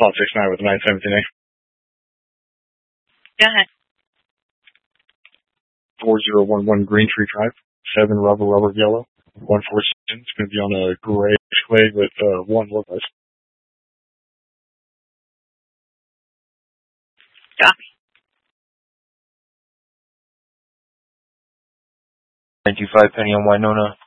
Plot 69 with 917A. Go ahead. 4011 Green Tree Drive, 7 rubber yellow, 147. It's going to be on a gray Escalade with 1 Lopez. Copy. 925 Penny on Winona,